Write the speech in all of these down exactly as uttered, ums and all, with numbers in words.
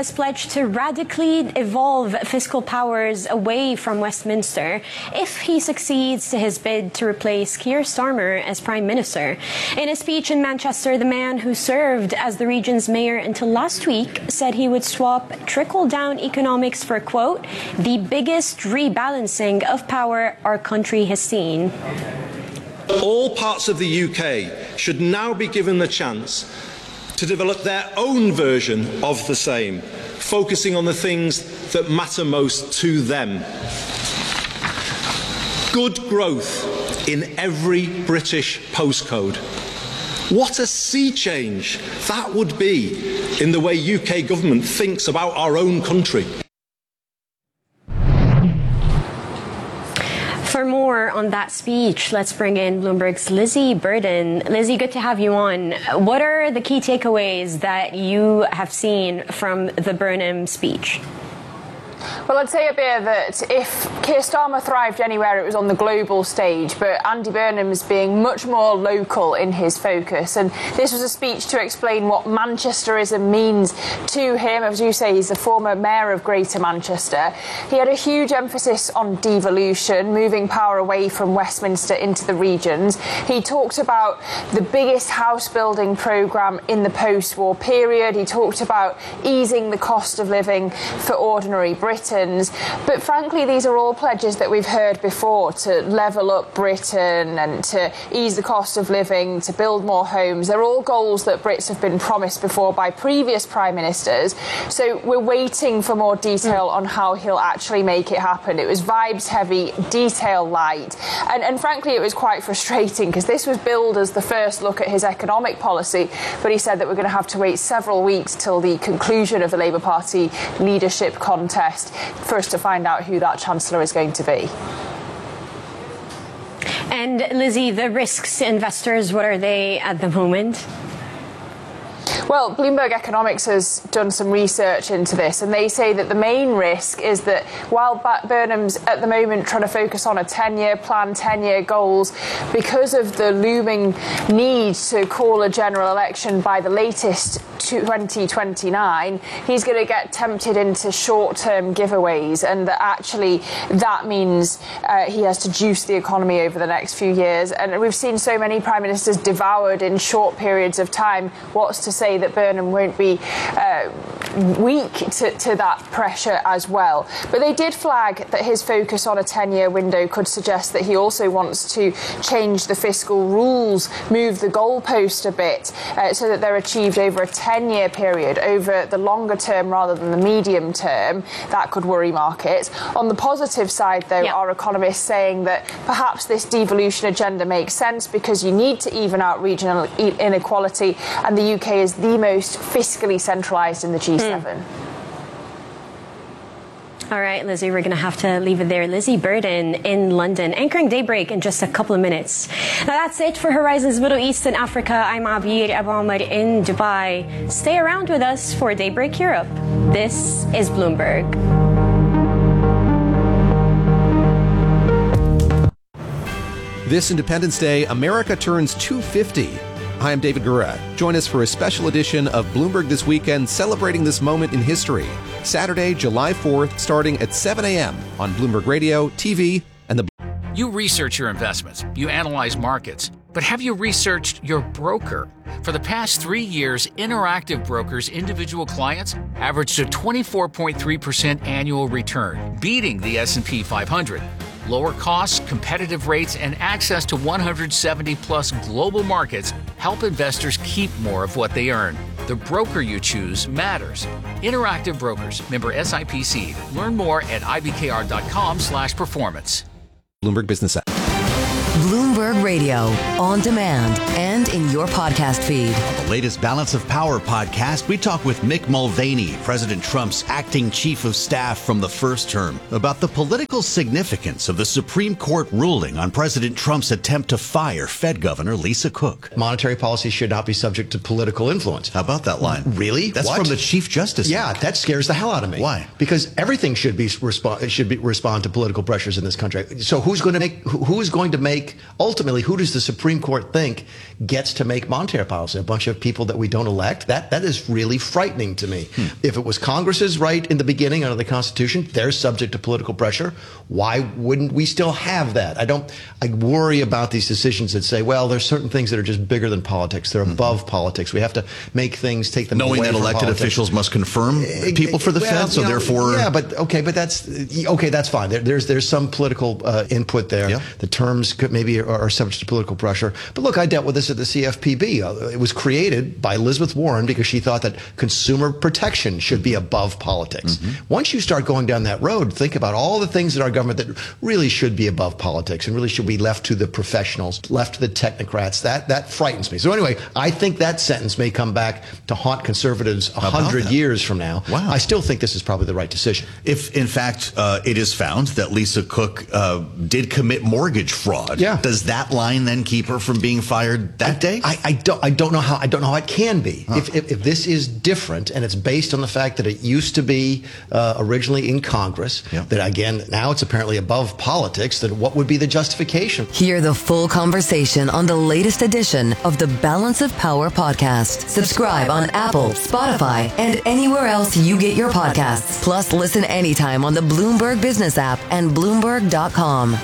has pledged to radically evolve fiscal powers away from Westminster if he succeeds to his bid to replace Keir Starmer as Prime Minister. In a speech in Manchester, the man who served as the region's mayor until last week said he would swap trickle-down economics for, quote, the biggest rebalancing of power our country has seen. All parts of the U K should now be given the chance to develop their own version of the same, focusing on the things that matter most to them. Good growth in every British postcode. What a sea change that would be in the way U K government thinks about our own country. For more on that speech, let's bring in Bloomberg's Lizzie Burden. Lizzie, good to have you on. What are the key takeaways that you have seen from the Burnham speech? Well, I'd say, Abir, that if Keir Starmer thrived anywhere, it was on the global stage, but Andy Burnham's being much more local in his focus. And this was a speech to explain what Manchesterism means to him. As you say, he's the former mayor of Greater Manchester. He had a huge emphasis on devolution, moving power away from Westminster into the regions. He talked about the biggest house building programme in the post-war period. He talked about easing the cost of living for ordinary Britons. But frankly, these are all pledges that we've heard before, to level up Britain and to ease the cost of living, to build more homes. They're all goals that Brits have been promised before by previous prime ministers. So we're waiting for more detail on how he'll actually make it happen. It was vibes heavy, detail light. And, and frankly, it was quite frustrating because this was billed as the first look at his economic policy. But he said that we're going to have to wait several weeks till the conclusion of the Labour Party leadership contest for us to find out who that Chancellor is going to be. And Lizzie, the risks to investors, what are they at the moment? Well, Bloomberg Economics has done some research into this, and they say that the main risk is that while Burnham's at the moment trying to focus on a ten-year plan, ten-year goals, because of the looming need to call a general election by the latest twenty twenty-nine, he's going to get tempted into short-term giveaways, and that actually that means uh, he has to juice the economy over the next few years. And we've seen so many prime ministers devoured in short periods of time. What's to say that Burnham won't be uh, weak to, to that pressure as well? But they did flag that his focus on a ten-year window could suggest that he also wants to change the fiscal rules, move the goalpost a bit, uh, so that they're achieved over a ten-year period, over the longer term rather than the medium term. That could worry markets. On the positive side, though, yeah. Are economists saying that perhaps this devolution agenda makes sense because you need to even out regional inequality, and the U K is the most fiscally centralised in the G seven. Mm. All right, Lizzie, we're going to have to leave it there. Lizzie Burden in London, anchoring Daybreak in just a couple of minutes. Now, that's it for Horizons Middle East and Africa. I'm Abir Abomar in Dubai. Stay around with us for Daybreak Europe. This is Bloomberg. This Independence Day, America turns two hundred fifty. Hi, I'm David Gura. Join us for a special edition of Bloomberg This Weekend, celebrating this moment in history. Saturday, July fourth, starting at seven a.m. on Bloomberg Radio, T V, and the... You research your investments. You analyze markets. But have you researched your broker? For the past three years, Interactive Brokers' individual clients averaged a twenty-four point three percent annual return, beating the S and P five hundred. Lower costs, competitive rates, and access to one hundred seventy plus global markets help investors keep more of what they earn. The broker you choose matters. Interactive Brokers, member S I P C. Learn more at I B K R dot com slash performance. Bloomberg Business App. Bloomberg Radio, on demand and in your podcast feed. On the latest Balance of Power podcast, we talk with Mick Mulvaney, President Trump's acting chief of staff from the first term, about the political significance of the Supreme Court ruling on President Trump's attempt to fire Fed Governor Lisa Cook. Monetary policy should not be subject to political influence. How about that line? Really? That's what? From the Chief Justice. Yeah, that scares the hell out of me. Why? Because everything should be respo- should be respond to political pressures in this country. So who's going to make who's going to make think, ultimately, who does the Supreme Court think gets to make monetary policy? A bunch of people that we don't elect? That That is really frightening to me. Hmm. If it was Congress's right in the beginning under the Constitution, they're subject to political pressure. Why wouldn't we still have that? I don't, I worry about these decisions that say, well, there's certain things that are just bigger than politics. They're mm-hmm. above politics. We have to make things, take them Knowing away that from elected politics. officials must confirm people for the well, Fed, so you know, therefore... Yeah, but okay, but that's, okay, that's fine. There, there's there's some political uh, input there. Yeah. The terms could maybe are, are subject to political pressure. But look, I dealt with this at the C F P B. Uh, it was created by Elizabeth Warren because she thought that consumer protection should be above politics. Mm-hmm. Once you start going down that road, think about all the things in our government that really should be above politics and really should be left to the professionals, left to the technocrats. That that frightens me. So anyway, I think that sentence may come back to haunt conservatives a hundred years from now. Wow. I still think this is probably the right decision. If, in fact, uh, it is found that Lisa Cook uh, did commit mortgage fraud, yeah. does that line then keep her from being fired that I, day? I, I don't. I don't know how. I don't know how it can be. Huh. If, if if this is different and it's based on the fact that it used to be uh, originally in Congress, yeah. that again now it's apparently above politics, then what would be the justification? Hear the full conversation on the latest edition of the Balance of Power podcast. Subscribe on Apple, Spotify, and anywhere else you get your podcasts. Plus, listen anytime on the Bloomberg Business app and Bloomberg dot com.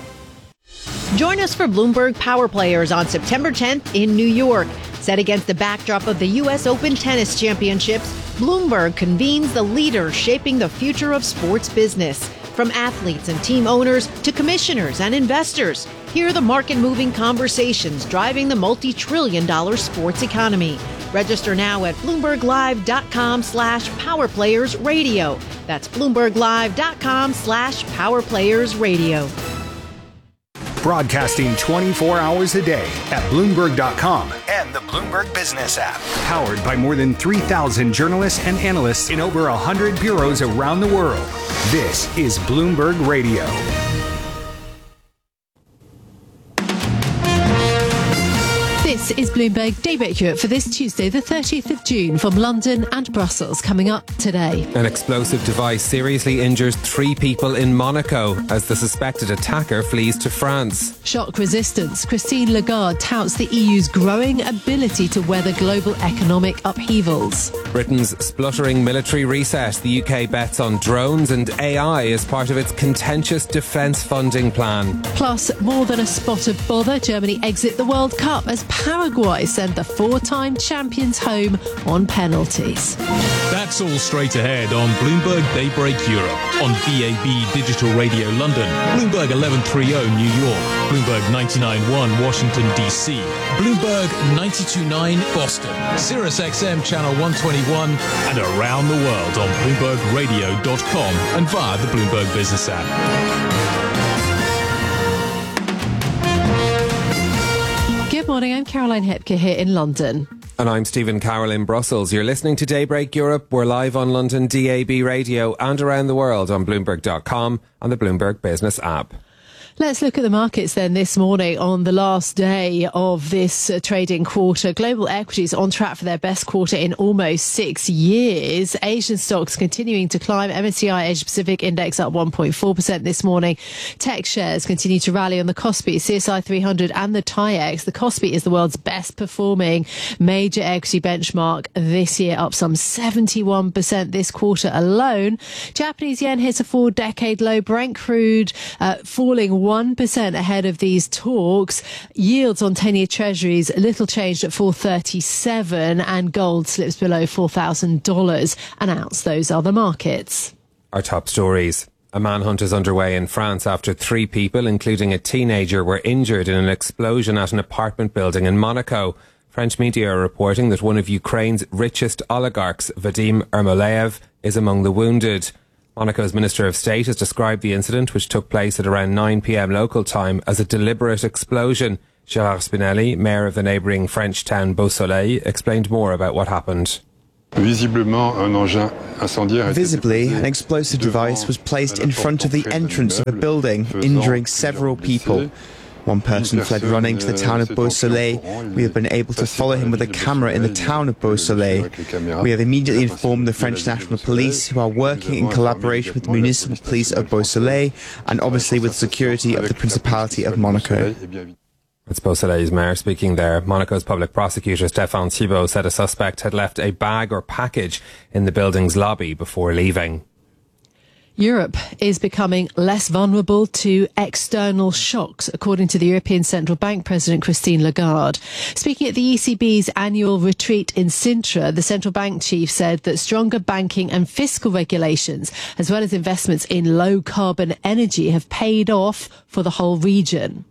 Join us for Bloomberg Power Players on September tenth in New York. Set against the backdrop of the U S Open Tennis Championships, Bloomberg convenes the leaders shaping the future of sports business. From athletes and team owners to commissioners and investors, hear the market-moving conversations driving the multi-trillion dollar sports economy. Register now at Bloomberg Live dot com slash Power Players Radio. That's Bloomberg Live dot com slash Power Players Radio. Broadcasting twenty-four hours a day at Bloomberg dot com and the Bloomberg Business app. Powered by more than three thousand journalists and analysts in over one hundred bureaus around the world. This is Bloomberg Radio. This is Bloomberg Daybreak Europe for this Tuesday, the thirtieth of June, from London and Brussels. Coming up today. An explosive device seriously injures three people in Monaco as the suspected attacker flees to France. Shock resistance. Christine Lagarde touts the E U's growing ability to weather global economic upheavals. Britain's spluttering military reset. The U K bets on drones and A I as part of its contentious defence funding plan. Plus, more than a spot of bother. Germany exit the World Cup as Paraguay send the four-time champions home on penalties. That's all straight ahead on Bloomberg Daybreak Europe, on B A B Digital Radio London, Bloomberg eleven thirty New York, Bloomberg ninety-nine point one Washington, D C, Bloomberg ninety-two point nine Boston, Sirius X M Channel one twenty-one, and around the world on Bloomberg Radio dot com and via the Bloomberg Business app. Good morning, I'm Caroline Hepker here in London. And I'm Stephen Carroll in Brussels. You're listening to Daybreak Europe. We're live on London D A B Radio and around the world on Bloomberg dot com and the Bloomberg Business app. Let's look at the markets then this morning on the last day of this uh, trading quarter. Global equities on track for their best quarter in almost six years. Asian stocks continuing to climb. M S C I Asia Pacific Index up one point four percent this morning. Tech shares continue to rally on the Kospi, C S I three hundred and the TAIEX. The Kospi is the world's best performing major equity benchmark this year, up some seventy-one percent this quarter alone. Japanese yen hits a four-decade low. Brent crude uh, falling one percent ahead of these talks. Yields on ten-year treasuries little changed at four thirty-seven, and gold slips below four thousand dollars an ounce. Those are the markets. Our top stories. A manhunt is underway in France after three people, including a teenager, were injured in an explosion at an apartment building in Monaco. French media are reporting that one of Ukraine's richest oligarchs, Vadim Ermolev, is among the wounded. Monaco's Minister of State has described the incident, which took place at around nine p.m. local time, as a deliberate explosion. Gérard Spinelli, mayor of the neighbouring French town Beausoleil, explained more about what happened. Visibly, an explosive device was placed in front of the entrance of a building, injuring several people. One person fled running to the town of Beausoleil. We have been able to follow him with a camera in the town of Beausoleil. We have immediately informed the French National Police, who are working in collaboration with the municipal police of Beausoleil and obviously with security of the Principality of Monaco. It's Beausoleil's mayor speaking there. Monaco's public prosecutor Stéphane Thibault said a suspect had left a bag or package in the building's lobby before leaving. Europe is becoming less vulnerable to external shocks, according to the European Central Bank President Christine Lagarde. Speaking at the E C B's annual retreat in Sintra, the central bank chief said that stronger banking and fiscal regulations, as well as investments in low-carbon energy, have paid off for the whole region.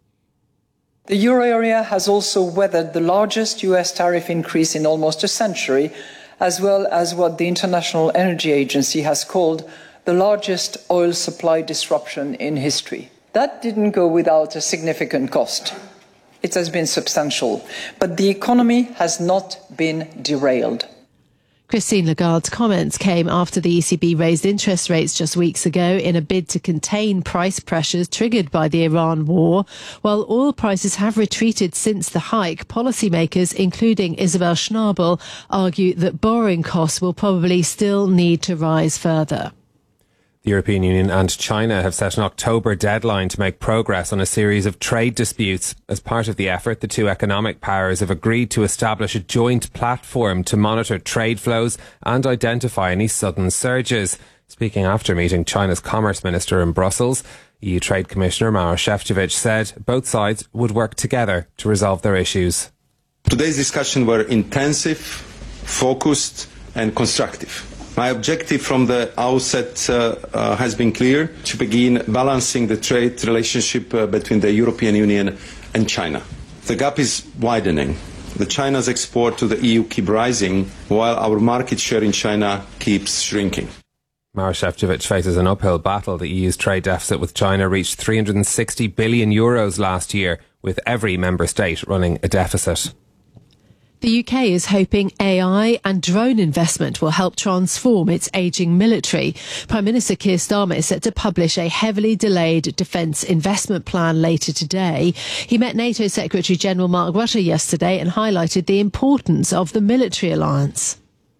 The euro area has also weathered the largest U S tariff increase in almost a century, as well as what the International Energy Agency has called the largest oil supply disruption in history. That didn't go without a significant cost. It has been substantial, but the economy has not been derailed. Christine Lagarde's comments came after the E C B raised interest rates just weeks ago in a bid to contain price pressures triggered by the Iran war. While oil prices have retreated since the hike, policymakers, including Isabel Schnabel, argue that borrowing costs will probably still need to rise further. The European Union and China have set an October deadline to make progress on a series of trade disputes. As part of the effort, the two economic powers have agreed to establish a joint platform to monitor trade flows and identify any sudden surges. Speaking after meeting China's Commerce Minister in Brussels, E U Trade Commissioner Maroš Šefčovič said both sides would work together to resolve their issues. Today's discussions were intensive, focused and constructive. My objective from the outset uh, uh, has been clear: to begin balancing the trade relationship uh, between the European Union and China. The gap is widening. The China's export to the E U keep rising, while our market share in China keeps shrinking. Maroš Šefčovič faces an uphill battle. The E U's trade deficit with China reached three hundred sixty billion euros last year, with every member state running a deficit. The U K is hoping A I and drone investment will help transform its ageing military. Prime Minister Keir Starmer is set to publish a heavily delayed defence investment plan later today. He met NATO Secretary General Mark Rutte yesterday and highlighted the importance of the military alliance.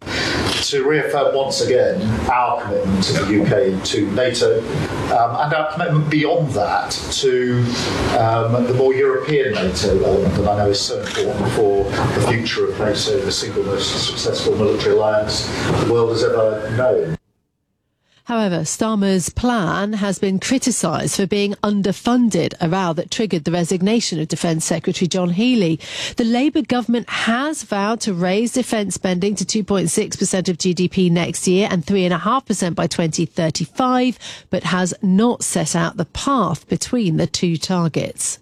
To reaffirm once again our commitment to the U K and to NATO, um, and our commitment beyond that to um, the more European NATO element that I know is so important for the future of NATO, the single most successful military alliance the world has ever known. However, Starmer's plan has been criticised for being underfunded, a row that triggered the resignation of Defence Secretary John Healey. The Labour government has vowed to raise defence spending to two point six percent of G D P next year and three point five percent by twenty thirty-five, but has not set out the path between the two targets.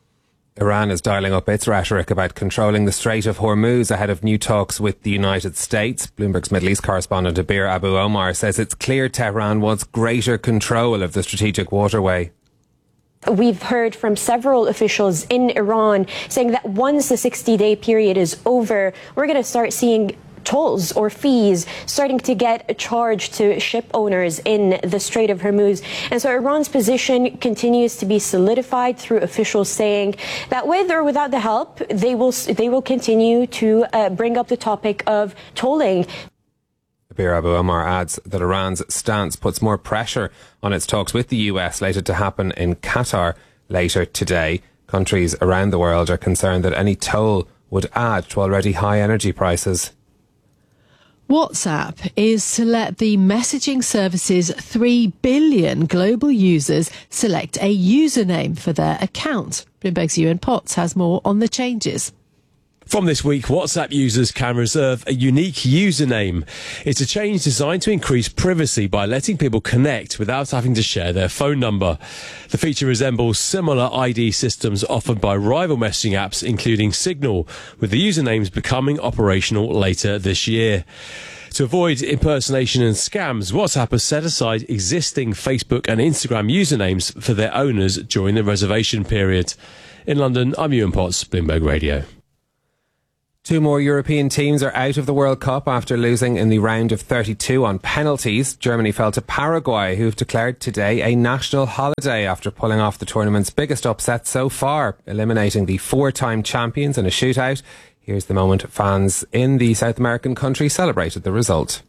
Iran is dialing up its rhetoric about controlling the Strait of Hormuz ahead of new talks with the United States. Bloomberg's Middle East correspondent Abir Abu Omar says it's clear Tehran wants greater control of the strategic waterway. We've heard from several officials in Iran saying that once the sixty-day period is over, we're going to start seeing tolls or fees starting to get charged to ship owners in the Strait of Hormuz. And so Iran's position continues to be solidified through officials saying that with or without the help, they will they will continue to uh, bring up the topic of tolling. Abir Abu Omar adds that Iran's stance puts more pressure on its talks with the U S later to happen in Qatar later today. Countries around the world are concerned that any toll would add to already high energy prices. WhatsApp is to let the messaging service's three billion global users select a username for their account. Bloomberg's Ewan Potts has more on the changes. From this week, WhatsApp users can reserve a unique username. It's a change designed to increase privacy by letting people connect without having to share their phone number. The feature resembles similar I D systems offered by rival messaging apps, including Signal, with the usernames becoming operational later this year. To avoid impersonation and scams, WhatsApp has set aside existing Facebook and Instagram usernames for their owners during the reservation period. In London, I'm Ewan Potts, Bloomberg Radio. Two more European teams are out of the World Cup after losing in the round of thirty-two on penalties. Germany fell to Paraguay, who've declared today a national holiday after pulling off the tournament's biggest upset so far, eliminating the four-time champions in a shootout. Here's the moment fans in the South American country celebrated the result.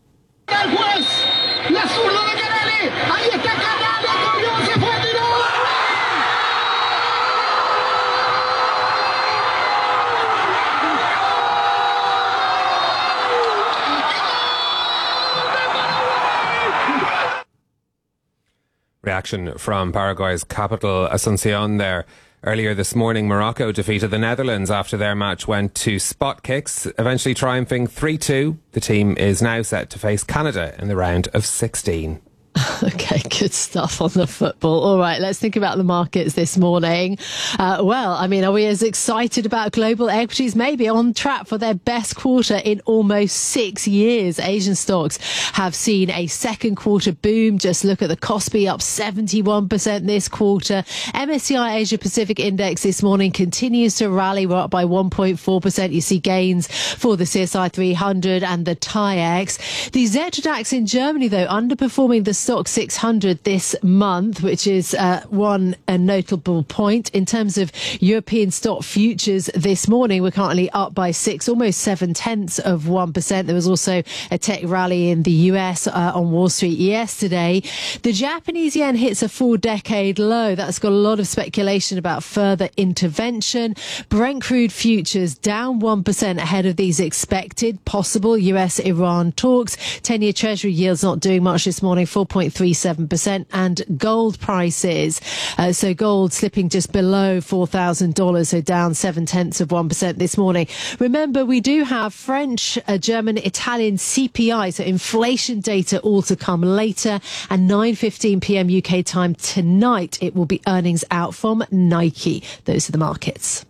Reaction from Paraguay's capital, Asuncion, there. Earlier this morning, Morocco defeated the Netherlands after their match went to spot kicks, eventually triumphing three two. The team is now set to face Canada in the round of sixteen. Okay, good stuff on the football. All right, let's think about the markets this morning. Uh, well, I mean, are we as excited about global equities? Maybe on track for their best quarter in almost six years. Asian stocks have seen a second quarter boom. Just look at the Kospi, up seventy-one percent this quarter. M S C I Asia Pacific Index this morning continues to rally. We're up by one point four percent. You see gains for the C S I three hundred and the TAIEX. The Xetra DAX in Germany, though, underperforming the Stock six hundred this month, which is uh, one a notable point. In terms of European stock futures this morning, we're currently up by six, almost seven tenths of one percent. There was also a tech rally in the U S uh, on Wall Street yesterday. The Japanese yen hits a four-decade low. That's got a lot of speculation about further intervention. Brent crude futures down one percent ahead of these expected possible U S Iran talks. ten-year Treasury yields not doing much this morning, four point three seven percent, and gold prices. Uh, so gold slipping just below four thousand dollars, so down seven tenths of one percent this morning. Remember, we do have French, uh, German, Italian C P I, so inflation data all to come later. And nine fifteen p.m. U K time tonight, it will be earnings out from Nike. Those are the markets.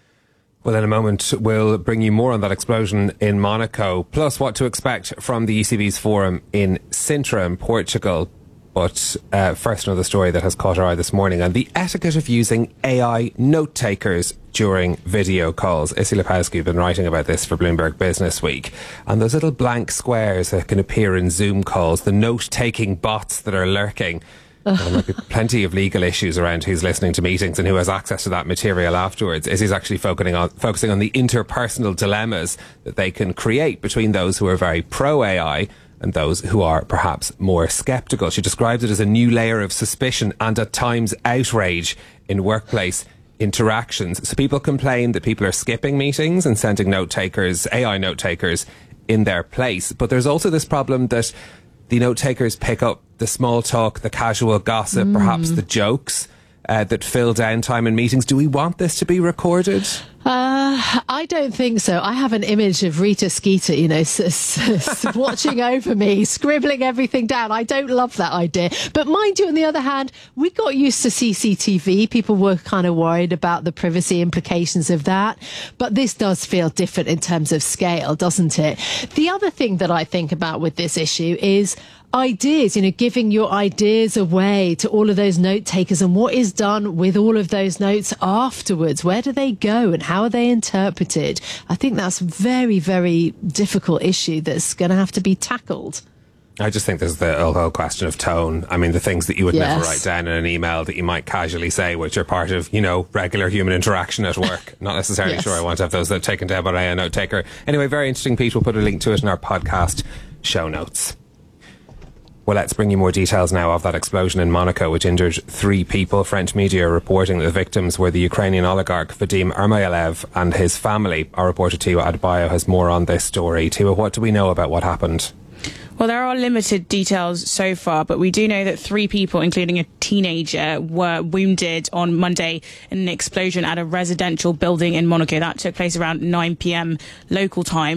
Well, in a moment, we'll bring you more on that explosion in Monaco, plus what to expect from the E C B's forum in Sintra in Portugal. But uh, first, another story that has caught our eye this morning on the etiquette of using A I note takers during video calls. Issy Lepowski has been writing about this for Bloomberg Business Week. And those little blank squares that can appear in Zoom calls, the note-taking bots that are lurking. There might be plenty of legal issues around who's listening to meetings and who has access to that material afterwards. Issy's actually focusing on, focusing on the interpersonal dilemmas that they can create between those who are very pro-A I and those who are perhaps more sceptical. She describes it as a new layer of suspicion and at times outrage in workplace interactions. So people complain that people are skipping meetings and sending note takers, A I note takers, in their place. But there's also this problem that the note takers pick up the small talk, the casual gossip, mm. perhaps the jokes uh, that fill downtime in meetings. Do we want this to be recorded? Uh, I don't think so. I have an image of Rita Skeeter, you know, s- s- s- watching over me, scribbling everything down. I don't love that idea. But mind you, on the other hand, we got used to C C T V. People were kind of worried about the privacy implications of that. But this does feel different in terms of scale, doesn't it? The other thing that I think about with this issue is ideas, you know, giving your ideas away to all of those note takers, and what is done with all of those notes afterwards. Where do they go and how are they interpreted? I think that's a very, very difficult issue that's going to have to be tackled. I just think there's the whole question of tone. I mean, the things that you would Yes. never write down in an email that you might casually say, which are part of, you know, regular human interaction at work. Not necessarily Yes. sure I want to have those that are taken down by a note taker. Anyway, very interesting piece. We'll put a link to it in our podcast show notes. Well, let's bring you more details now of that explosion in Monaco, which injured three people. French media are reporting that the victims were the Ukrainian oligarch Vadim Ermoylev and his family. Our reporter Tiwa Adebayo has more on this story. Tiwa, what do we know about what happened? Well, there are limited details so far, but we do know that three people, including a teenager, were wounded on Monday in an explosion at a residential building in Monaco. That took place around nine p.m. local time.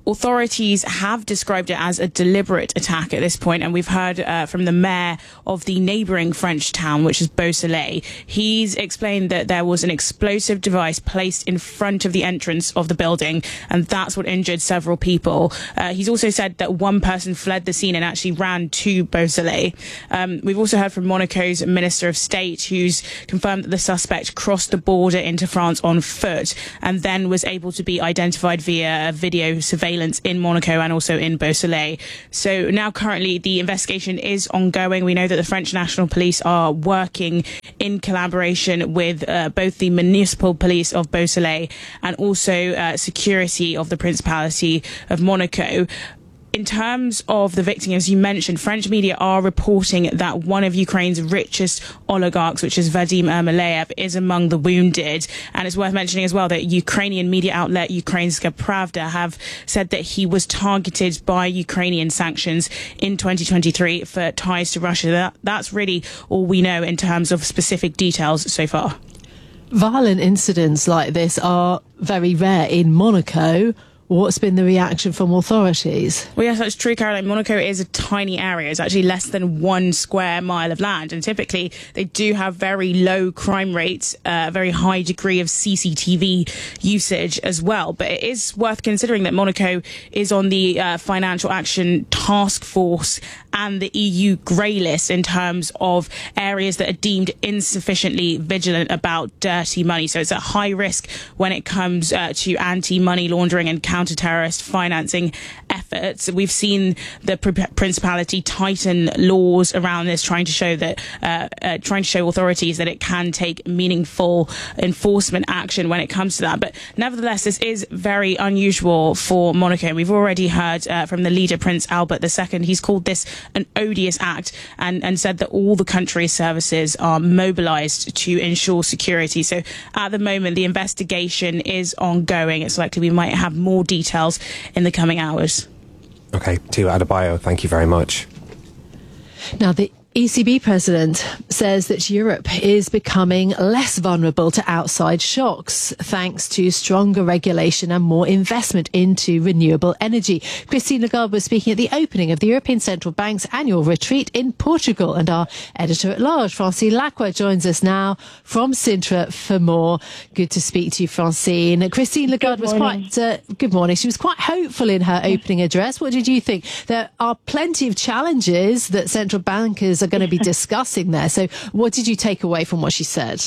Authorities have described it as a deliberate attack at this point, and we've heard uh, from the mayor of the neighbouring French town, which is Beausoleil. He's explained that there was an explosive device placed in front of the entrance of the building, and that's what injured several people. Uh, he's also said that one person fled the scene and actually ran to Beausoleil. Um, we've also heard from Monaco's Minister of State, who's confirmed that the suspect crossed the border into France on foot and then was able to be identified via video surveillance in Monaco and also in Beausoleil. So now currently the investigation is ongoing. We know that the French National Police are working in collaboration with uh, both the municipal police of Beausoleil and also uh, security of the Principality of Monaco. In terms of the victim, as you mentioned, French media are reporting that one of Ukraine's richest oligarchs, which is Vadim Ermolaev, is among the wounded. And it's worth mentioning as well that Ukrainian media outlet Ukrainska Pravda have said that he was targeted by Ukrainian sanctions in twenty twenty-three for ties to Russia. That, that's really all we know in terms of specific details so far. Violent incidents like this are very rare in Monaco. What's been the reaction from authorities? Well, yes, that's true, Caroline. Monaco is a tiny area. It's actually less than one square mile of land. And typically, they do have very low crime rates, a uh, very high degree of C C T V usage as well. But it is worth considering that Monaco is on the uh, Financial Action Task Force and the E U grey list in terms of areas that are deemed insufficiently vigilant about dirty money. So it's at high risk when it comes uh, to anti-money laundering and counter-terrorist financing efforts. We've seen the Principality tighten laws around this, trying to show that, uh, uh, trying to show authorities that it can take meaningful enforcement action when it comes to that. But nevertheless, this is very unusual for Monaco. We've already heard uh, from the leader, Prince Albert the Second. He's called this an odious act and, and said that all the country's services are mobilised to ensure security. So at the moment, the investigation is ongoing. It's likely we might have more details in the coming hours. Okay, to Adebayo, thank you very much. Now, the E C B president says that Europe is becoming less vulnerable to outside shocks thanks to stronger regulation and more investment into renewable energy. Christine Lagarde was speaking at the opening of the European Central Bank's annual retreat in Portugal, and our editor-at-large, Francine Lacqua, joins us now from Sintra for more. Good to speak to you, Francine. Christine Lagarde was quite, uh, good morning, she was quite hopeful in her opening address. What did you think? There are plenty of challenges that central bankers are going to be discussing there. So what did you take away from what she said?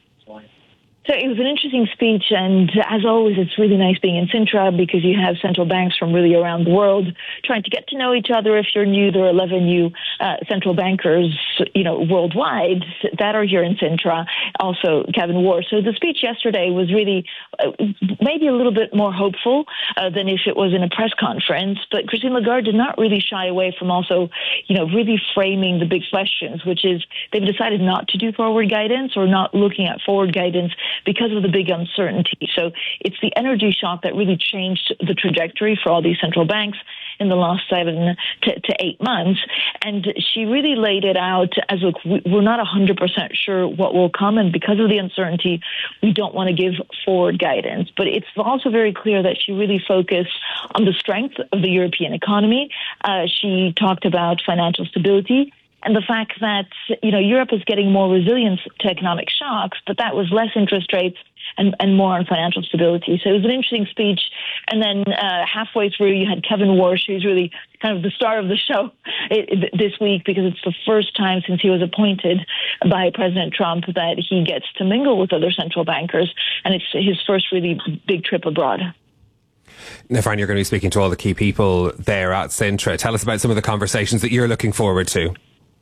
So it was an interesting speech, and as always, it's really nice being in Sintra because you have central banks from really around the world trying to get to know each other. If you're new, there are eleven new uh, central bankers, you know, worldwide that are here in Sintra. Also, Kevin Warr. So the speech yesterday was really uh, maybe a little bit more hopeful uh, than if it was in a press conference. But Christine Lagarde did not really shy away from also, you know, really framing the big questions, which is they've decided not to do forward guidance or not looking at forward guidance because of the big uncertainty. So it's the energy shock that really changed the trajectory for all these central banks in the last seven to, to eight months. And she really laid it out as, look, we're not one hundred percent sure what will come. And because of the uncertainty, we don't want to give forward guidance. But it's also very clear that she really focused on the strength of the European economy. Uh, she talked about financial stability and the fact that, you know, Europe is getting more resilient to economic shocks, but that was less interest rates and, and more on financial stability. So it was an interesting speech. And then uh, halfway through, you had Kevin Warr, who's really kind of the star of the show it, it, this week because it's the first time since he was appointed by President Trump that he gets to mingle with other central bankers. And it's his first really big trip abroad. Now, Fran, you're going to be speaking to all the key people there at Sintra. Tell us about some of the conversations that you're looking forward to.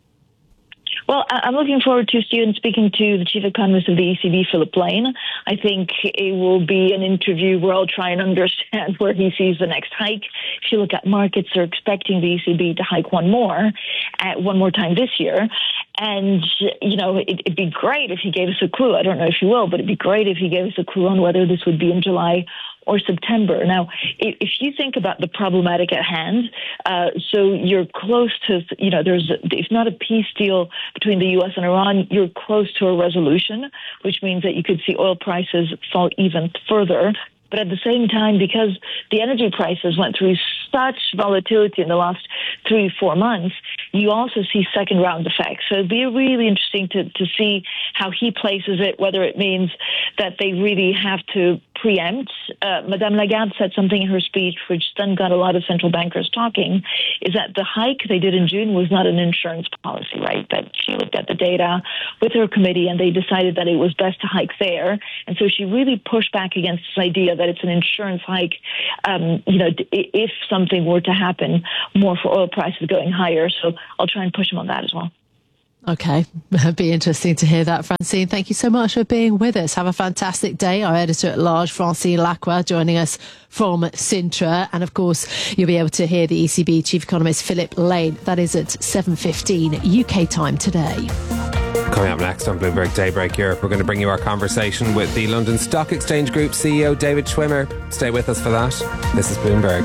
Well, I'm looking forward to Stephen speaking to the chief economist of the E C B, Philip Lane. I think it will be an interview where I'll try and understand where he sees the next hike. If you look at markets, they're expecting the E C B to hike one more, uh, one more time this year. And, you know, it, it'd be great if he gave us a clue. I don't know if he will, but it'd be great if he gave us a clue on whether this would be in July or September. Now, if, if you think about the problematic at hand, uh, so you're close to, you know, there's, a, if not a peace deal between the U S and Iran, you're close to a resolution, which means that you could see oil prices fall even further. But at the same time, because the energy prices went through such volatility in the last three, four months, you also see second round effects. So it'd be really interesting to, to see how he places it, whether it means that they really have to preempt. Uh, Madame Lagarde said something in her speech, which then got a lot of central bankers talking, is that the hike they did in June was not an insurance policy, right? That she looked at the data with her committee and they decided that it was best to hike there. And so she really pushed back against this idea that it's an insurance hike, um, you know, if something were to happen more for oil prices going higher. So I'll try and push him on that as well. Okay, it'd be interesting to hear that, Francine. Thank you so much for being with us. Have a fantastic day. Our editor-at-large, Francine Lacqua, joining us from Sintra. And, of course, you'll be able to hear the E C B Chief Economist Philip Lane. That is at seven fifteen U K time today. Coming up next on Bloomberg Daybreak Europe, we're going to bring you our conversation with the London Stock Exchange Group C E O, David Schwimmer. Stay with us for that. This is Bloomberg.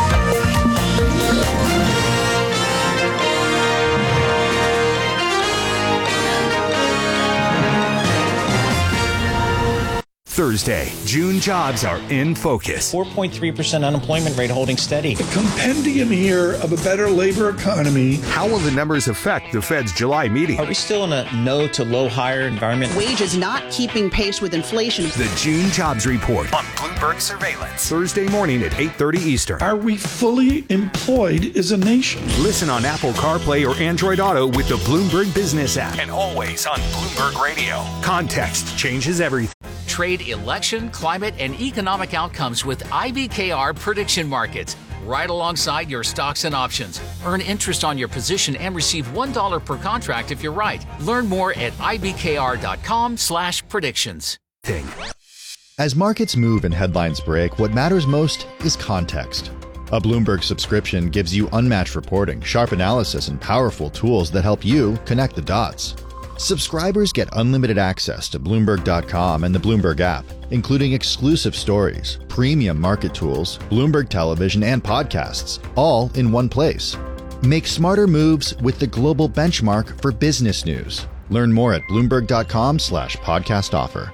Thursday, June jobs are in focus. four point three percent unemployment rate holding steady. A compendium here of a better labor economy. How will the numbers affect the Fed's July meeting? Are we still in a no to low hire environment? Wages not keeping pace with inflation. The June jobs report on Bloomberg Surveillance. Thursday morning at eight thirty Eastern. Are we fully employed as a nation? Listen on Apple CarPlay or Android Auto with the Bloomberg Business app. And always on Bloomberg Radio. Context changes everything. Trade, election, climate, and economic outcomes with I B K R Prediction Markets. Right alongside your stocks and options. Earn interest on your position and receive one dollar per contract if you're right. Learn more at ibkr.com slash predictions. As markets move and headlines break, what matters most is context. A Bloomberg subscription gives you unmatched reporting, sharp analysis, and powerful tools that help you connect the dots. Subscribers get unlimited access to Bloomberg dot com and the Bloomberg app, including exclusive stories, premium market tools, Bloomberg television, and podcasts, all in one place. Make smarter moves with the global benchmark for business news. Learn more at Bloomberg dot com slash podcast offer.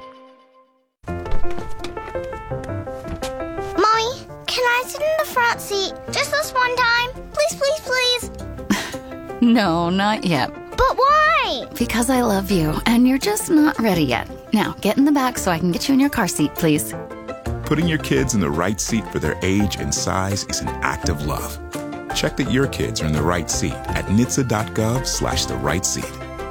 Mommy, can I sit in the front seat just this one time? Please, please, please. No, not yet. But why? Because I love you, and you're just not ready yet. Now, get in the back so I can get you in your car seat, please. Putting your kids in the right seat for their age and size is an act of love. Check that your kids are in the right seat at N H T S A dot gov slash the right seat.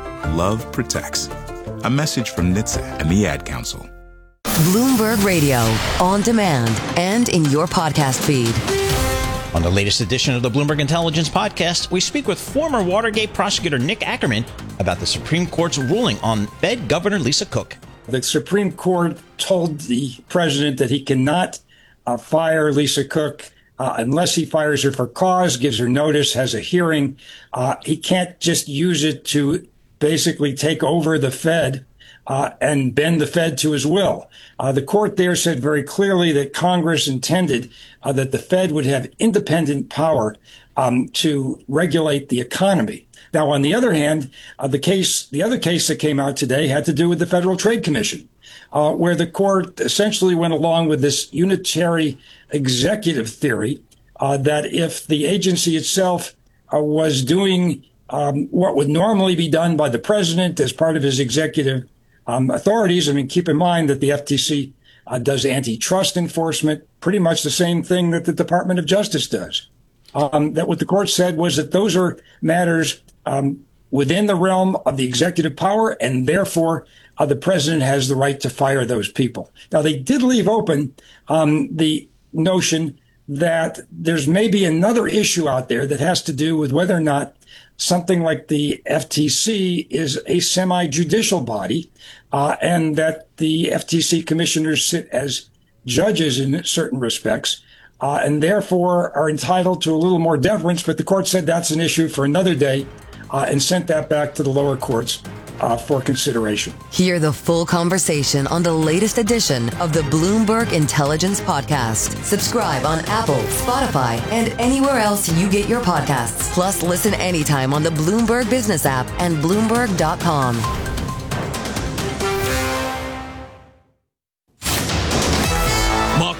Love protects. A message from N H T S A and the Ad Council. Bloomberg Radio, on demand and in your podcast feed. On the latest edition of the Bloomberg Intelligence Podcast, we speak with former Watergate prosecutor Nick Ackerman about the Supreme Court's ruling on Fed Governor Lisa Cook. The Supreme Court told the president that he cannot uh, fire Lisa Cook uh, unless he fires her for cause, gives her notice, has a hearing. Uh, he can't just use it to basically take over the Fed uh, and bend the Fed to his will. Uh, the court there said very clearly that Congress intended uh, that the Fed would have independent power um, to regulate the economy. Now, on the other hand, uh, the case, the other case that came out today had to do with the Federal Trade Commission, uh, where the court essentially went along with this unitary executive theory uh, that if the agency itself uh, was doing um, what would normally be done by the president as part of his executive um, authorities, I mean, keep in mind that the F T C uh, does antitrust enforcement, pretty much the same thing that the Department of Justice does. Um, that what the court said was that those are matters um, within the realm of the executive power, and therefore uh, the president has the right to fire those people. Now, they did leave open um, the notion that there's maybe another issue out there that has to do with whether or not something like the F T C is a semi-judicial body, uh, and that the F T C commissioners sit as judges in certain respects. Uh, and therefore are entitled to a little more deference. But the court said that's an issue for another day uh, and sent that back to the lower courts uh, for consideration. Hear the full conversation on the latest edition of the Bloomberg Intelligence Podcast. Subscribe on Apple, Spotify, and anywhere else you get your podcasts. Plus, listen anytime on the Bloomberg Business app and Bloomberg dot com.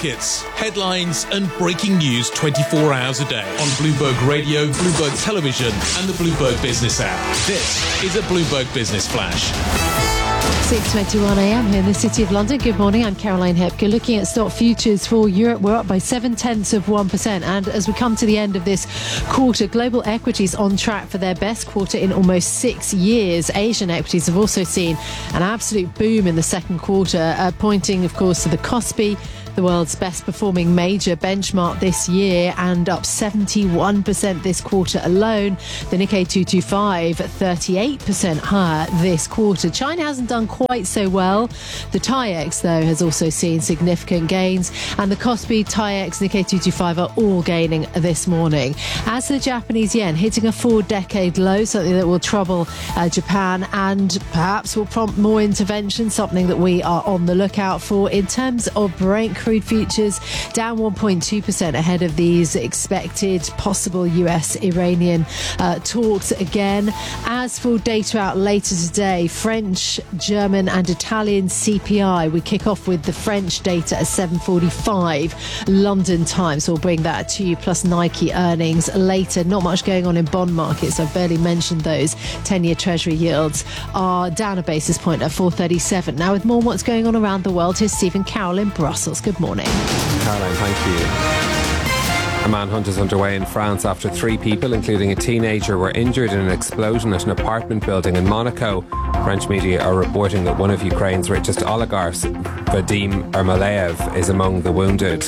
markets, headlines and breaking news twenty-four hours a day on Bloomberg Radio, Bloomberg Television and the Bloomberg Business app. This is a Bloomberg Business Flash. six twenty-one a m here in the City of London. Good morning, I'm Caroline Hepker. Looking at stock futures for Europe, we're up by seven tenths of one percent. And as we come to the end of this quarter, global equities on track for their best quarter in almost six years. Asian equities have also seen an absolute boom in the second quarter, uh, pointing, of course, to the Kospi, the world's best performing major benchmark this year, and up seventy-one percent this quarter alone. The Nikkei two twenty-five thirty-eight percent higher this quarter. China hasn't done quite so well. The TAIEX, though, has also seen significant gains, and the Kospi, TAIEX, Nikkei two twenty-five are all gaining this morning. As the Japanese yen hitting a four-decade low, something that will trouble uh, Japan and perhaps will prompt more intervention, something that we are on the lookout for. In terms of Brent crude futures, down one point two percent ahead of these expected possible U S Iranian uh, talks again. As for data out later today, French, German and Italian C P I. We kick off with the French data at seven forty-five London time, so we'll bring that to you, plus Nike earnings later. Not much going on in bond markets. I've barely mentioned those. ten-year Treasury yields are down a basis point at four thirty-seven. Now, with more on what's going on around the world, here's Stephen Carroll in Brussels. Good morning. Caroline, thank you. A manhunt is underway in France after three people, including a teenager, were injured in an explosion at an apartment building in Monaco. French media are reporting that one of Ukraine's richest oligarchs, Vadim Ermolaev, is among the wounded.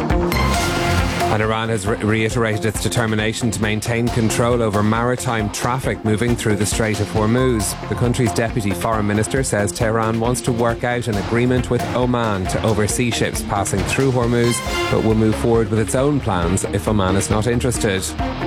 And Iran has re- reiterated its determination to maintain control over maritime traffic moving through the Strait of Hormuz. The country's deputy foreign minister says Tehran wants to work out an agreement with Oman to oversee ships passing through Hormuz, but will move forward with its own plans if Oman is not interested.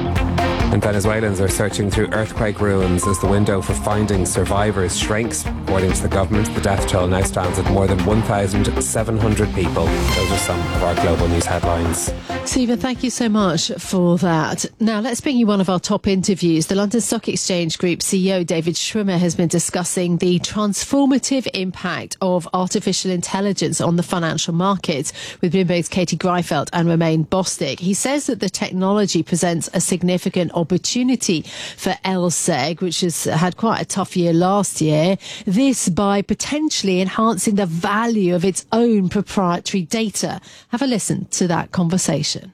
And Venezuelans are searching through earthquake ruins as the window for finding survivors shrinks. According to the government, the death toll now stands at more than one thousand seven hundred people. Those are some of our global news headlines. Stephen, thank you so much for that. Now, let's bring you one of our top interviews. The London Stock Exchange Group C E O David Schwimmer has been discussing the transformative impact of artificial intelligence on the financial markets with Bloomberg's Katie Greifeld and Romain Bostick. He says that the technology presents a significant opportunity for L S E G, which has had quite a tough year last year. This by potentially enhancing the value of its own proprietary data. Have a listen to that conversation.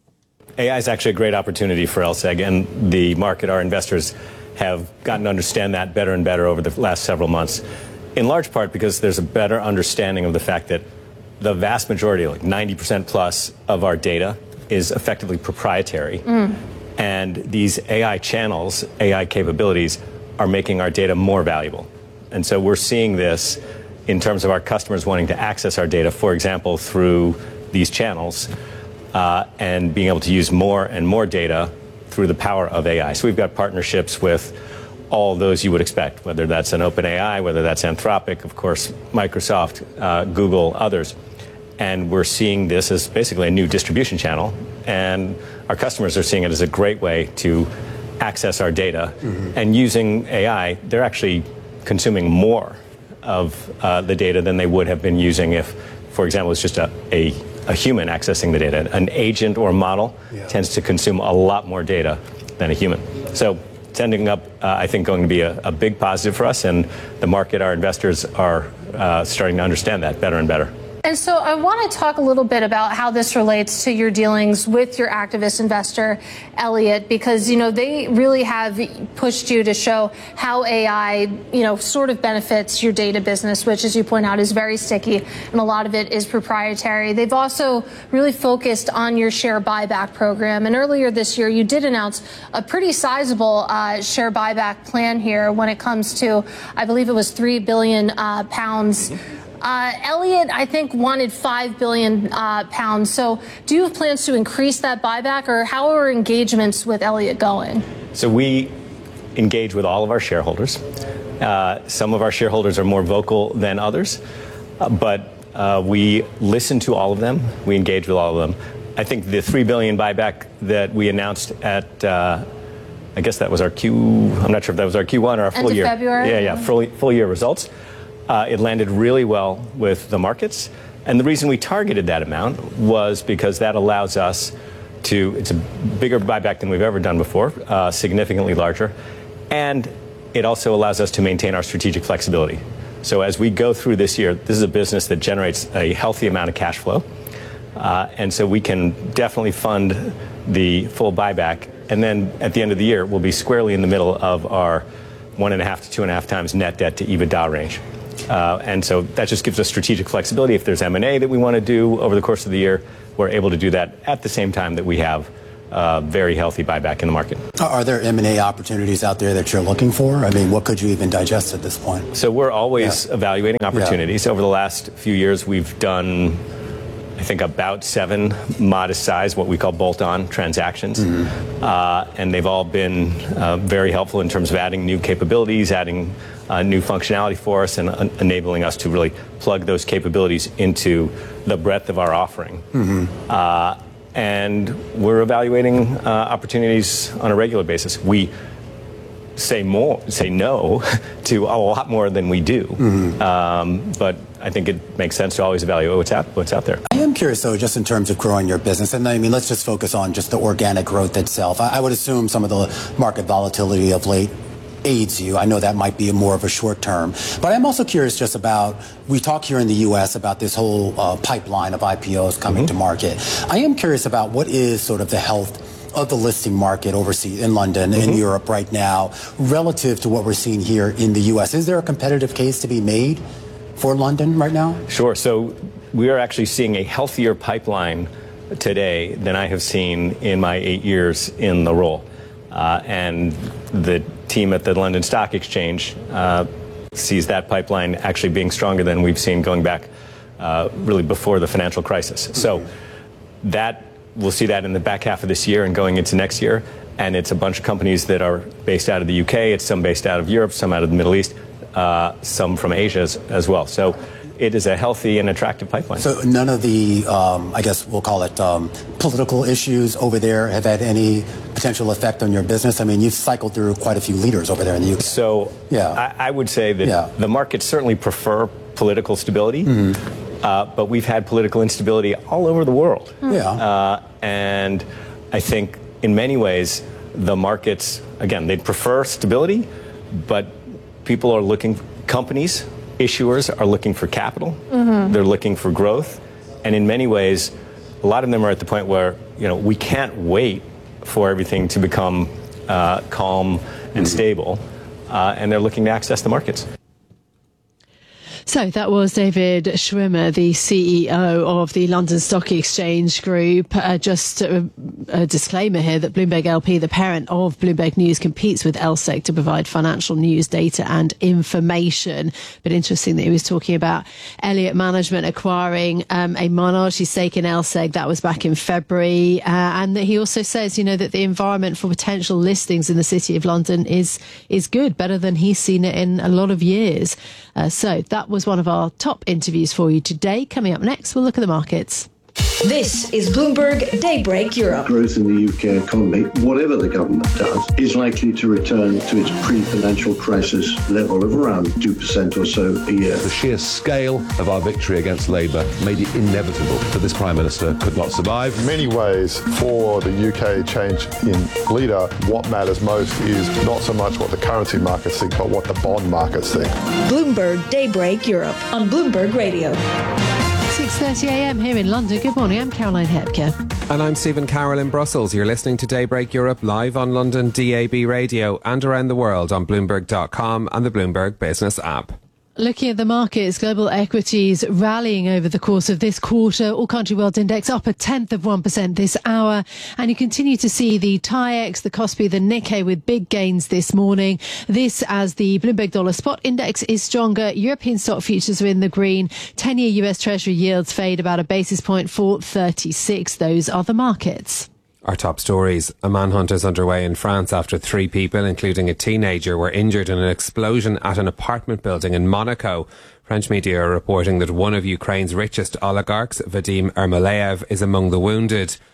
A I is actually a great opportunity for L S E G, and the market, our investors, have gotten to understand that better and better over the last several months, in large part because there's a better understanding of the fact that the vast majority, like ninety percent plus of our data, is effectively proprietary. Mm. And these A I channels, A I capabilities, are making our data more valuable. And so we're seeing this in terms of our customers wanting to access our data, for example, through these channels, uh, and being able to use more and more data through the power of A I. So we've got partnerships with all those you would expect, whether that's an OpenAI, whether that's Anthropic, of course, Microsoft, uh, Google, others. And we're seeing this as basically a new distribution channel. And our customers are seeing it as a great way to access our data. Mm-hmm. And using A I, they're actually consuming more of uh, the data than they would have been using if, for example, it's just a, a, a human accessing the data. An agent or a model yeah. tends to consume a lot more data than a human. So it's ending up, uh, I think, going to be a, a big positive for us. And the market, our investors, are uh, starting to understand that better and better. And so I want to talk a little bit about how this relates to your dealings with your activist investor, Elliott, because, you know, they really have pushed you to show how A I, you know, sort of benefits your data business, which, as you point out, is very sticky, and a lot of it is proprietary. They've also really focused on your share buyback program. And earlier this year, you did announce a pretty sizable uh, share buyback plan here when it comes to, I believe it was three billion uh, pounds. Uh, Elliott, I think, wanted five billion uh, pounds. So do you have plans to increase that buyback, or how are engagements with Elliott going? So we engage with all of our shareholders. Uh, some of our shareholders are more vocal than others, uh, but uh, we listen to all of them. We engage with all of them. I think the three billion buyback that we announced at, uh, I guess that was our Q, I'm not sure if that was our Q one or our full End of year. February? Yeah, yeah, full, full year results. Uh, it landed really well with the markets. And the reason we targeted that amount was because that allows us to, it's a bigger buyback than we've ever done before, uh, significantly larger, and it also allows us to maintain our strategic flexibility. So as we go through this year, this is a business that generates a healthy amount of cash flow, uh, and so we can definitely fund the full buyback, and then at the end of the year, we'll be squarely in the middle of our one and a half to two and a half times net debt to EBITDA range. Uh, and so that just gives us strategic flexibility. If there's M and A that we want to do over the course of the year, we're able to do that at the same time that we have uh, very healthy buyback in the market. Are there M and A opportunities out there that you're looking for? I mean, what could you even digest at this point? So we're always yeah. evaluating opportunities. Yeah. Over the last few years, we've done, I think, about seven modest size, what we call bolt-on transactions. Mm-hmm. Uh, and they've all been uh, very helpful in terms of adding new capabilities, adding uh, new functionality for us, and uh, enabling us to really plug those capabilities into the breadth of our offering. Mm-hmm. Uh, and we're evaluating uh, opportunities on a regular basis. We say more, say no to a lot more than we do. Mm-hmm. Um, but I think it makes sense to always evaluate what's out, what's out there. I am curious, though, just in terms of growing your business, and I mean, let's just focus on just the organic growth itself. I, I would assume some of the market volatility of late aids you. I know that might be more of a short term, but I'm also curious just about, we talk here in the U S about this whole uh, pipeline of I P Os coming mm-hmm. to market. I am curious about what is sort of the health of the listing market overseas in London, mm-hmm. in Europe right now, relative to what we're seeing here in the U S. Is there a competitive case to be made for London right now? Sure. So we are actually seeing a healthier pipeline today than I have seen in my eight years in the role. Uh, and the team at the London Stock Exchange uh, sees that pipeline actually being stronger than we've seen going back uh, really before the financial crisis. Mm-hmm. So that we'll see that in the back half of this year and going into next year. And it's a bunch of companies that are based out of the U K. It's some based out of Europe, some out of the Middle East, uh, some from Asia as, as well. So it is a healthy and attractive pipeline. So none of the, um, I guess we'll call it um, political issues over there have had any potential effect on your business? I mean, you've cycled through quite a few leaders over there in the U K. So yeah. I, I would say that yeah. the markets certainly prefer political stability, mm-hmm. uh, but we've had political instability all over the world. Yeah. Uh, and I think in many ways, the markets, again, they'd prefer stability, but people are looking, companies, issuers are looking for capital. Mm-hmm. They're looking for growth. And in many ways, a lot of them are at the point where, you know, we can't wait for everything to become uh, calm and mm-hmm. stable. Uh, and they're looking to access the markets. So that was David Schwimmer, the C E O of the London Stock Exchange Group. Uh, just a, a disclaimer here that Bloomberg L P, the parent of Bloomberg News, competes with L S E C to provide financial news, data and information. But interesting that he was talking about Elliott Management acquiring um, a minority stake in L S E C. That was back in February. Uh, and that he also says, you know, that the environment for potential listings in the City of London is is good, better than he's seen it in a lot of years. Uh, so that was one of our top interviews for you today. Coming up next, we'll look at the markets. This is Bloomberg Daybreak Europe. Growth in the U K economy, whatever the government does, is likely to return to its pre-financial crisis level of around two percent or so a year. The sheer scale of our victory against Labour made it inevitable that this Prime Minister could not survive. In many ways, for the U K change in leader, what matters most is not so much what the currency markets think, but what the bond markets think. Bloomberg Daybreak Europe on Bloomberg Radio. six thirty a m here in London. Good morning, I'm Caroline Hepker. And I'm Stephen Carroll in Brussels. You're listening to Daybreak Europe live on London D A B radio and around the world on Bloomberg dot com and the Bloomberg Business app. Looking at the markets, global equities rallying over the course of this quarter. All Country World Index up a tenth of one percent this hour. And you continue to see the TAIEX, the Kospi, the Nikkei with big gains this morning. This as the Bloomberg Dollar Spot Index is stronger. European stock futures are in the green. ten-year U S Treasury yields fade about a basis point for thirty-six. Those are the markets. Our top stories. A manhunt is underway in France after three people, including a teenager, were injured in an explosion at an apartment building in Monaco. French media are reporting that one of Ukraine's richest oligarchs, Vadim Ermolev, is among the wounded.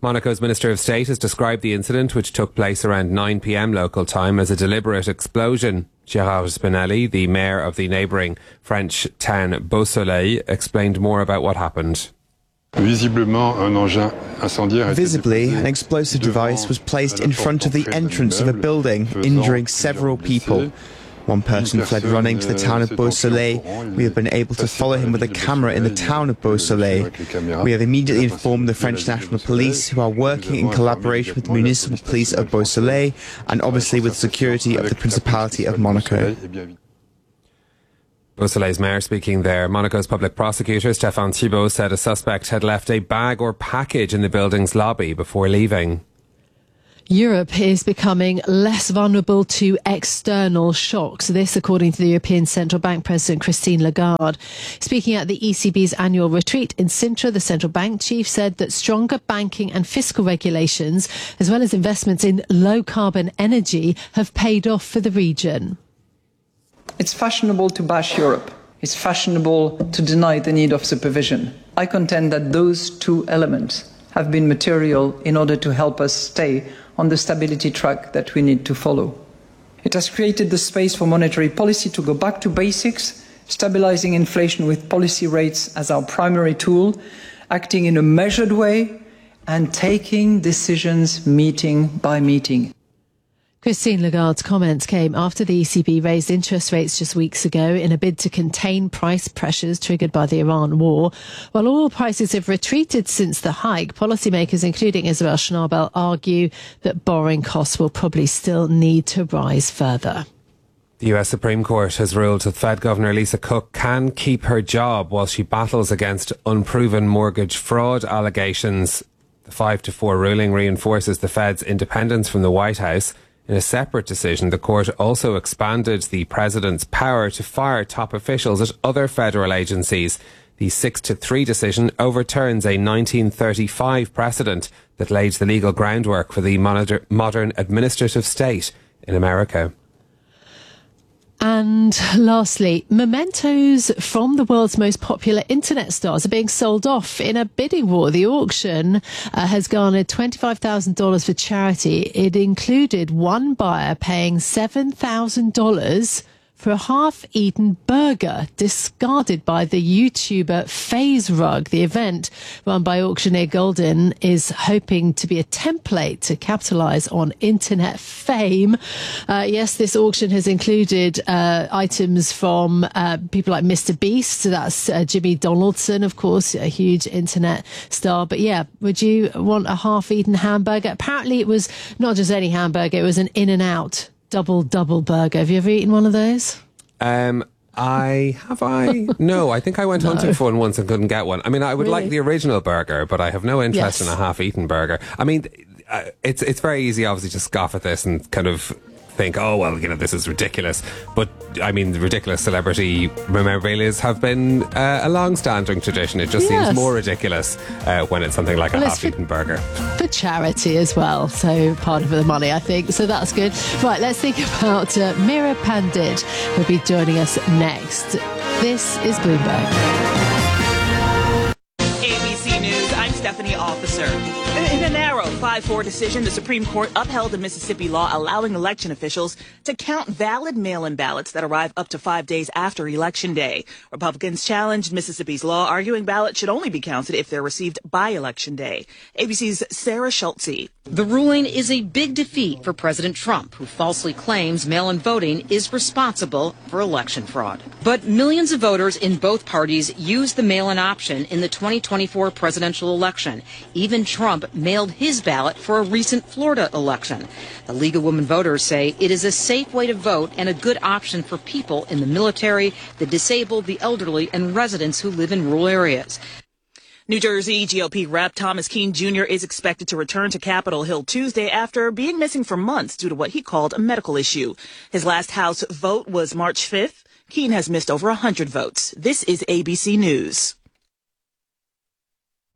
Monaco's Minister of State has described the incident, which took place around nine p.m. local time, as a deliberate explosion. Gérard Spinelli, the mayor of the neighbouring French town Beausoleil, explained more about what happened. Visibly, an explosive device was placed in front of the entrance of a building, injuring several people. One person fled running to the town of Beausoleil. We have been able to follow him with a camera in the town of Beausoleil. We have immediately informed the French National Police, who are working in collaboration with the municipal police of Beausoleil and obviously with security of the Principality of Monaco. Beausoleil's mayor speaking there. Monaco's public prosecutor, Stéphane Thibault, said a suspect had left a bag or package in the building's lobby before leaving. Europe is becoming less vulnerable to external shocks. This, according to the European Central Bank President Christine Lagarde. Speaking at the E C B's annual retreat in Sintra, the central bank chief said that stronger banking and fiscal regulations, as well as investments in low-carbon energy, have paid off for the region. It's fashionable to bash Europe. It's fashionable to deny the need of supervision. I contend that those two elements have been material in order to help us stay on the stability track that we need to follow. It has created the space for monetary policy to go back to basics, stabilizing inflation with policy rates as our primary tool, acting in a measured way, and taking decisions meeting by meeting. Christine Lagarde's comments came after the E C B raised interest rates just weeks ago in a bid to contain price pressures triggered by the Iran war. While oil prices have retreated since the hike, policymakers, including Isabel Schnabel, argue that borrowing costs will probably still need to rise further. The U S Supreme Court has ruled that Fed Governor Lisa Cook can keep her job while she battles against unproven mortgage fraud allegations. The five to four ruling reinforces the Fed's independence from the White House. In a separate decision, the court also expanded the president's power to fire top officials at other federal agencies. The six to three decision overturns a nineteen thirty-five precedent that laid the legal groundwork for the modern administrative state in America. And lastly, mementos from the world's most popular internet stars are being sold off in a bidding war. The auction uh, has garnered twenty-five thousand dollars for charity. It included one buyer paying seven thousand dollars for a half-eaten burger discarded by the YouTuber FaZe Rug. The event, run by auctioneer Golden, is hoping to be a template to capitalise on internet fame. Uh, yes, this auction has included uh, items from uh, people like Mister Beast. So that's uh, Jimmy Donaldson, of course, a huge internet star. But yeah, would you want a half-eaten hamburger? Apparently it was not just any hamburger, it was an In-N-Out double double burger. Have you ever eaten one of those? Um, I have I no. I think I went hunting no. for one once and couldn't get one. I mean, I would really? like the original burger, but I have no interest yes. in a half-eaten burger. I mean, uh, it's it's very easy, obviously, to scoff at this and kind of think, oh well, you know, this is ridiculous. But I mean, the ridiculous celebrity memorabilia have been uh, a long-standing tradition. It just yes. seems more ridiculous uh, when it's something like well, a half-eaten burger. For charity as well, so part of the money, I think. So that's good. Right, let's think about uh, Meera Pandit, who'll be joining us next. This is Bloomberg. A B C News, I'm Stephanie Officer. In a narrow five four decision, the Supreme Court upheld a Mississippi law allowing election officials to count valid mail-in ballots that arrive up to five days after Election Day. Republicans challenged Mississippi's law, arguing ballots should only be counted if they're received by Election Day. A B C's Sarah Schultze. The ruling is a big defeat for President Trump, who falsely claims mail-in voting is responsible for election fraud. But millions of voters in both parties used the mail-in option in the twenty twenty-four presidential election. Even Trump mailed his ballot for a recent Florida election. The League of Women Voters say it is a safe way to vote and a good option for people in the military, the disabled, the elderly, and residents who live in rural areas. New Jersey G O P Rep Thomas Keene Junior is expected to return to Capitol Hill Tuesday after being missing for months due to what he called a medical issue. His last House vote was March fifth. Keene has missed over one hundred votes. This is A B C News.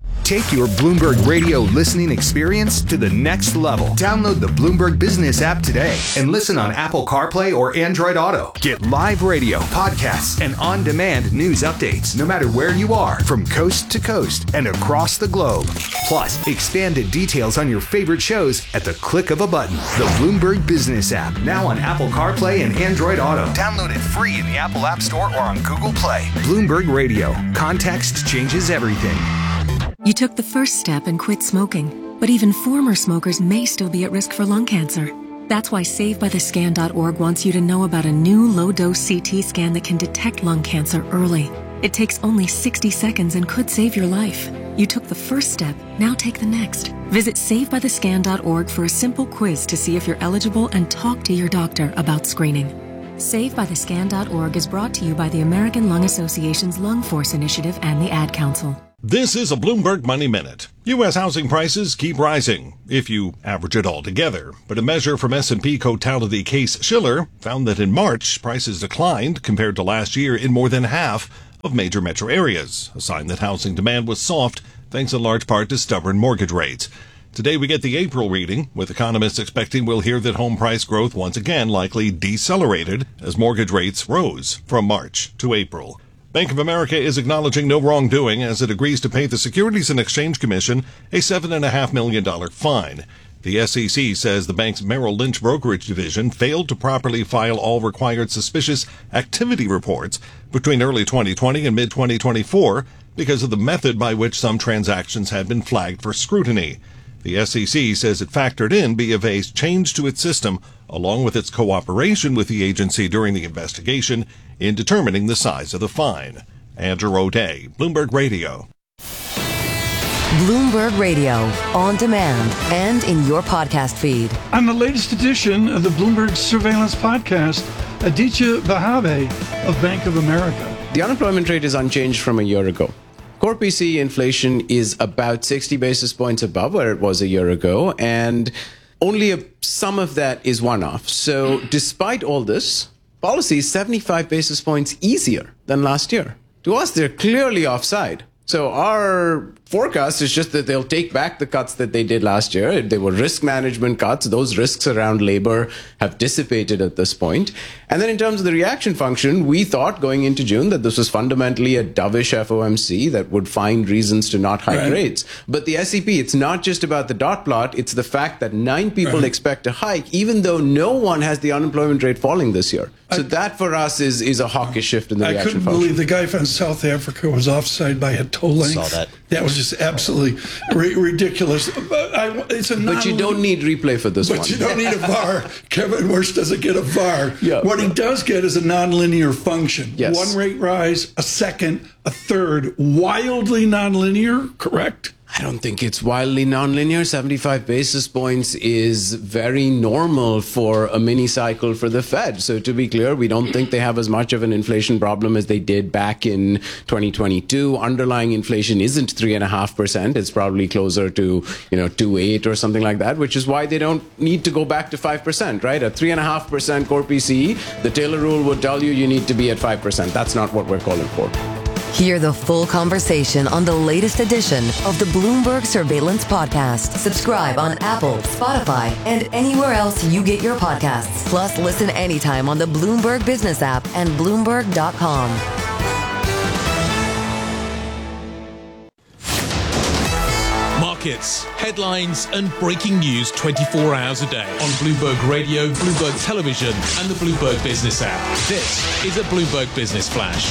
Take your Bloomberg Radio listening experience to the next level. Download the Bloomberg Business app today and listen on Apple CarPlay or Android Auto. Get live radio, podcasts, and on-demand news updates no matter where you are, from coast to coast and across the globe. Plus, expanded details on your favorite shows at the click of a button. The Bloomberg Business app, now on Apple CarPlay and Android Auto. Download it free in the Apple App Store or on Google Play. Bloomberg Radio. Context changes everything. You took the first step and quit smoking, but even former smokers may still be at risk for lung cancer. That's why Save By The Scan dot org wants you to know about a new low-dose C T scan that can detect lung cancer early. It takes only sixty seconds and could save your life. You took the first step, now take the next. Visit Save By The Scan dot org for a simple quiz to see if you're eligible and talk to your doctor about screening. Save By The Scan dot org is brought to you by the American Lung Association's Lung Force Initiative and the Ad Council. This is a Bloomberg Money Minute. U S housing prices keep rising, if you average it all together. But a measure from S and P Cotality Case-Shiller found that in March, prices declined compared to last year in more than half of major metro areas, a sign that housing demand was soft, thanks in large part to stubborn mortgage rates. Today we get the April reading, with economists expecting we'll hear that home price growth once again likely decelerated as mortgage rates rose from March to April. Bank of America is acknowledging no wrongdoing as it agrees to pay the Securities and Exchange Commission a seven point five million dollars fine. The S E C says the bank's Merrill Lynch brokerage division failed to properly file all required suspicious activity reports between early twenty twenty and mid twenty twenty-four because of the method by which some transactions had been flagged for scrutiny. The S E C says it factored in B of A's change to its system, along with its cooperation with the agency during the investigation, in determining the size of the fine. Andrew O'Day, Bloomberg Radio. Bloomberg Radio, on demand and in your podcast feed. On the latest edition of the Bloomberg Surveillance Podcast, Aditya Bhave of Bank of America. The unemployment rate is unchanged from a year ago. Core P C E inflation is about sixty basis points above where it was a year ago, and only a, some of that is one-off. So despite all this, policy is seventy-five basis points easier than last year. To us, they're clearly offside. So our forecast is just that they'll take back the cuts that they did last year. They were risk management cuts. Those risks around labor have dissipated at this point. And then in terms of the reaction function, we thought going into June that this was fundamentally a dovish F O M C that would find reasons to not hike right. rates. But the S E P, it's not just about the dot plot. It's the fact that nine people right. expect a hike, even though no one has the unemployment rate falling this year. So I, that for us is, is a hawkish shift in the I reaction function. I couldn't believe the guy from South Africa was offside by a toe length. Saw that. That was just absolutely ri- ridiculous. But, I, it's a but you don't need replay for this but one. But you don't need a V A R. Kevin Wirtz doesn't get a V A R. Yeah. What he does get is a nonlinear function. Yes. One rate rise, a second, a third. Wildly nonlinear, correct? I don't think it's wildly nonlinear. seventy-five basis points is very normal for a mini cycle for the Fed. So to be clear, we don't think they have as much of an inflation problem as they did back in twenty twenty-two. Underlying inflation isn't three and a half percent. It's probably closer to, you know, two point eight or something like that, which is why they don't need to go back to five percent, right? At three and a half percent core P C E, the Taylor rule would tell you you need to be at five percent. That's not what we're calling for. Hear the full conversation on the latest edition of the Bloomberg Surveillance Podcast. Subscribe on Apple, Spotify, and anywhere else you get your podcasts. Plus, listen anytime on the Bloomberg Business app and Bloomberg dot com. Markets, headlines, and breaking news twenty-four hours a day on Bloomberg Radio, Bloomberg Television, and the Bloomberg Business app. This is a Bloomberg Business Flash.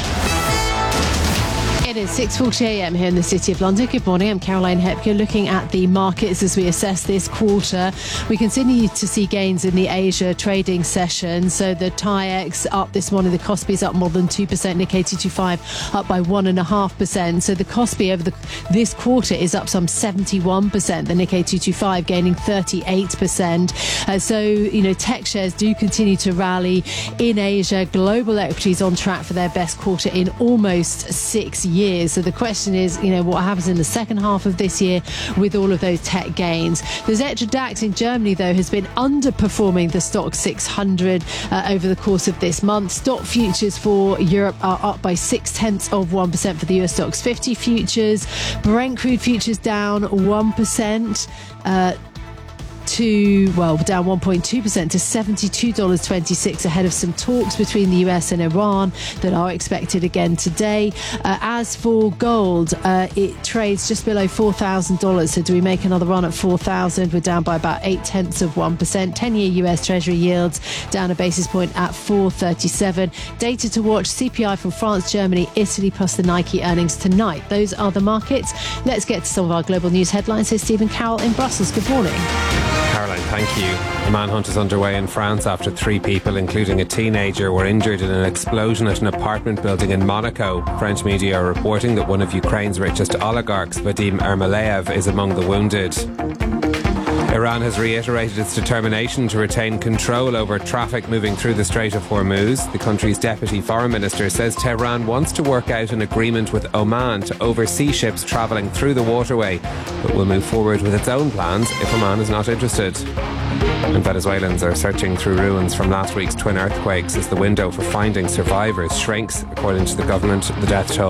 It is six forty a.m. here in the City of London. Good morning, I'm Caroline Hepker. Looking at the markets as we assess this quarter, we continue to see gains in the Asia trading session. So the T A I X up this morning, the Kospi's up more than two percent, Nikkei two twenty-five up by one point five percent. So the Kospi over the, this quarter is up some seventy-one percent, the Nikkei two twenty-five gaining thirty-eight percent. Uh, so, you know, tech shares do continue to rally in Asia. Global equities on track for their best quarter in almost six years. years. So the question is, you know, what happens in the second half of this year with all of those tech gains. The Xetra DAX in Germany, though, has been underperforming the Stoxx six hundred uh, over the course of this month. Stock futures for Europe are up by six tenths of one percent for the U S Stoxx fifty futures. Brent crude futures down one percent. Uh, to, well, down one point two percent to seventy-two dollars and twenty-six cents ahead of some talks between the U S and Iran that are expected again today. Uh, as for gold, uh, it trades just below four thousand dollars. So do we make another run at four thousand dollars? We're down by about eight tenths of one percent. ten-year U S Treasury yields down a basis point at four thirty-seven. Data to watch, C P I from France, Germany, Italy, plus the Nike earnings tonight. Those are the markets. Let's get to some of our global news headlines. Here's Stephen Carroll in Brussels. Good morning. Caroline, thank you. A manhunt is underway in France after three people, including a teenager, were injured in an explosion at an apartment building in Monaco. French media are reporting that one of Ukraine's richest oligarchs, Vadim Ermolaev, is among the wounded. Iran has reiterated its determination to retain control over traffic moving through the Strait of Hormuz. The country's deputy foreign minister says Tehran wants to work out an agreement with Oman to oversee ships travelling through the waterway, but will move forward with its own plans if Oman is not interested. And Venezuelans are searching through ruins from last week's twin earthquakes as the window for finding survivors shrinks. According to the government, the death toll